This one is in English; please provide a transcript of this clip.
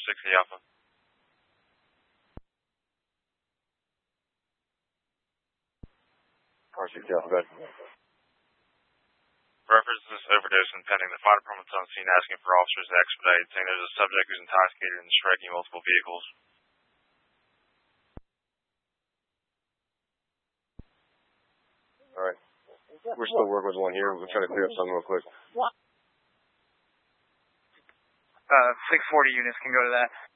60 Alpha. Car 60 Alpha, go ahead. Reference to this overdose and pending. The fire department's on scene asking for officers to expedite, saying there's a subject who's intoxicated and striking multiple vehicles. Alright. We're still working with one here. We're trying to clear up something real quick. 640 units can go to that.